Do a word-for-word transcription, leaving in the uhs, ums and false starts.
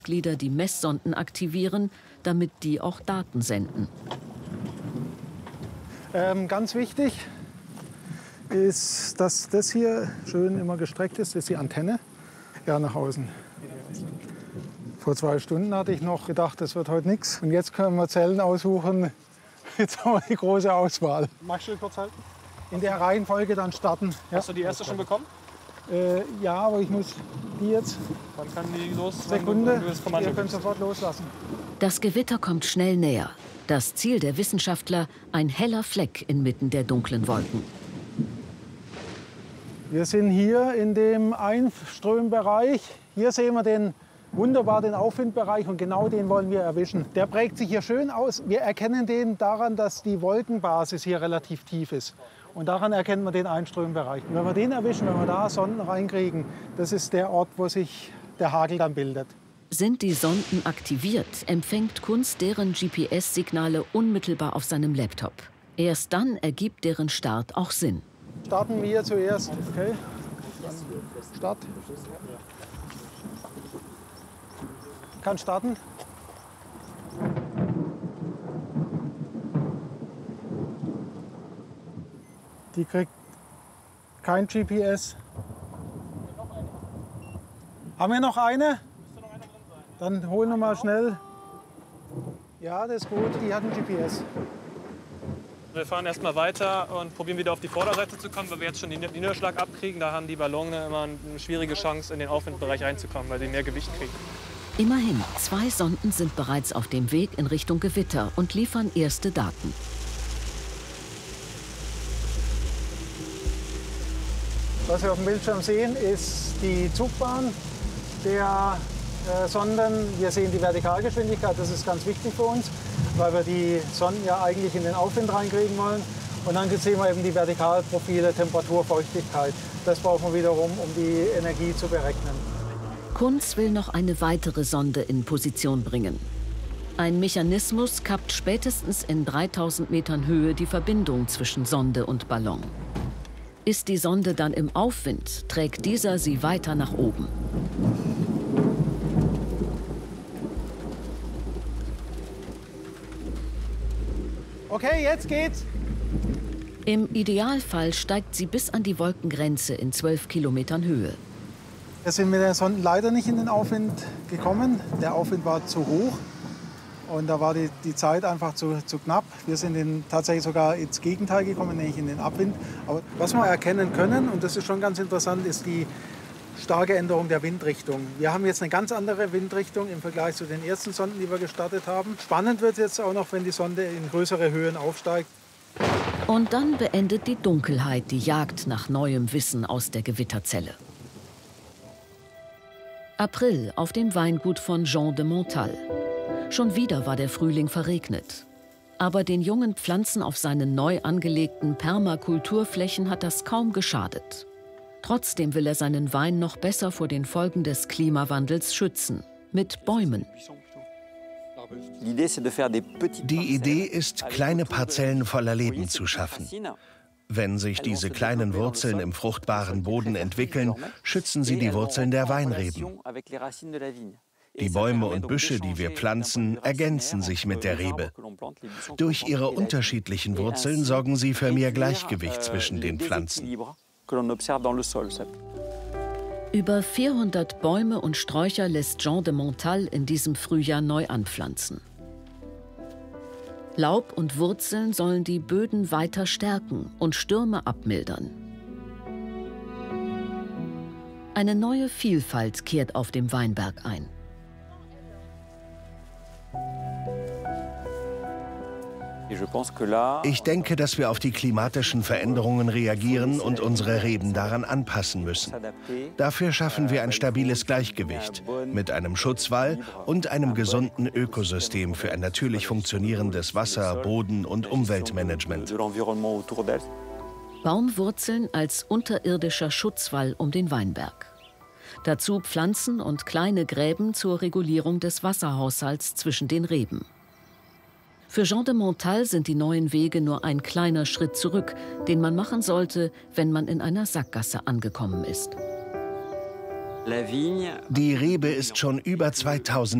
Glieder die Messsonden aktivieren, damit die auch Daten senden. Ähm, ganz wichtig ist, dass das hier schön immer gestreckt ist. Das ist die Antenne. Ja, nach außen. Vor zwei Stunden hatte ich noch gedacht, das wird heute nichts. Und jetzt können wir Zellen aussuchen. Jetzt haben wir die große Auswahl. Magst du kurz halten? In der Reihenfolge dann starten. Ja. Hast du die erste schon bekommen? Äh, ja, aber ich muss die jetzt. Wann kann die los? Sekunde. Du, du Ihr könnt sofort loslassen. Das Gewitter kommt schnell näher. Das Ziel der Wissenschaftler, ein heller Fleck inmitten der dunklen Wolken. Wir sind hier in dem Einströmbereich. Hier sehen wir den, wunderbar den Aufwindbereich und genau den wollen wir erwischen. Der prägt sich hier schön aus. Wir erkennen den daran, dass die Wolkenbasis hier relativ tief ist. Und daran erkennen wir den Einströmbereich. Und wenn wir den erwischen, wenn wir da Sonden reinkriegen, das ist der Ort, wo sich der Hagel dann bildet. Sind die Sonden aktiviert, empfängt Kunz deren G P S-Signale unmittelbar auf seinem Laptop. Erst dann ergibt deren Start auch Sinn. Starten wir zuerst. Okay. Start. Kann starten. Die kriegt kein G P S. Haben wir noch eine? Dann holen wir mal schnell. Ja, das ist gut. Die hat ein G P S. Wir fahren erstmal weiter und probieren wieder auf die Vorderseite zu kommen, weil wir jetzt schon den Niederschlag abkriegen. Da haben die Ballone immer eine schwierige Chance, in den Aufwindbereich reinzukommen, weil sie mehr Gewicht kriegen. Immerhin, zwei Sonden sind bereits auf dem Weg in Richtung Gewitter und liefern erste Daten. Was wir auf dem Bildschirm sehen, ist die Zugbahn der äh, Sonden. Wir sehen die Vertikalgeschwindigkeit, das ist ganz wichtig für uns, weil wir die Sonden ja eigentlich in den Aufwind reinkriegen wollen. Und dann sehen wir eben die Vertikalprofile, Temperatur, Feuchtigkeit. Das brauchen wir wiederum, um die Energie zu berechnen. Kunz will noch eine weitere Sonde in Position bringen. Ein Mechanismus kappt spätestens in dreitausend Metern Höhe die Verbindung zwischen Sonde und Ballon. Ist die Sonde dann im Aufwind, trägt dieser sie weiter nach oben. Okay, jetzt geht's. Im Idealfall steigt sie bis an die Wolkengrenze in zwölf Kilometern Höhe. Wir sind mit den Sonden leider nicht in den Aufwind gekommen. Der Aufwind war zu hoch und da war die, die Zeit einfach zu, zu knapp. Wir sind in, tatsächlich sogar ins Gegenteil gekommen, nämlich in den Abwind. Aber was wir erkennen können, und das ist schon ganz interessant, ist die starke Änderung der Windrichtung. Wir haben jetzt eine ganz andere Windrichtung im Vergleich zu den ersten Sonden, die wir gestartet haben. Spannend wird es jetzt auch noch, wenn die Sonde in größere Höhen aufsteigt. Und dann beendet die Dunkelheit die Jagd nach neuem Wissen aus der Gewitterzelle. April auf dem Weingut von Jean de Montal. Schon wieder war der Frühling verregnet. Aber den jungen Pflanzen auf seinen neu angelegten Permakulturflächen hat das kaum geschadet. Trotzdem will er seinen Wein noch besser vor den Folgen des Klimawandels schützen. Mit Bäumen. Die Idee ist, kleine Parzellen voller Leben zu schaffen. Wenn sich diese kleinen Wurzeln im fruchtbaren Boden entwickeln, schützen sie die Wurzeln der Weinreben. Die Bäume und Büsche, die wir pflanzen, ergänzen sich mit der Rebe. Durch ihre unterschiedlichen Wurzeln sorgen sie für mehr Gleichgewicht zwischen den Pflanzen. Über vierhundert Bäume und Sträucher lässt Jean de Montal in diesem Frühjahr neu anpflanzen. Laub und Wurzeln sollen die Böden weiter stärken und Stürme abmildern. Eine neue Vielfalt kehrt auf dem Weinberg ein. Ich denke, dass wir auf die klimatischen Veränderungen reagieren und unsere Reben daran anpassen müssen. Dafür schaffen wir ein stabiles Gleichgewicht mit einem Schutzwall und einem gesunden Ökosystem für ein natürlich funktionierendes Wasser-, Boden- und Umweltmanagement. Baumwurzeln als unterirdischer Schutzwall um den Weinberg. Dazu Pflanzen und kleine Gräben zur Regulierung des Wasserhaushalts zwischen den Reben. Für Jean de Montal sind die neuen Wege nur ein kleiner Schritt zurück, den man machen sollte, wenn man in einer Sackgasse angekommen ist. Die Rebe ist schon über zweitausend